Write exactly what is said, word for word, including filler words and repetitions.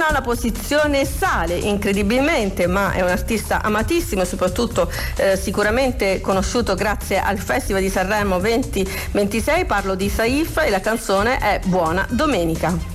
nona posizione sale incredibilmente, ma è un artista amatissimo e soprattutto eh, sicuramente conosciuto grazie al Festival di Sanremo venti ventisei. Parlo di Saif e la canzone è Buona Domenica.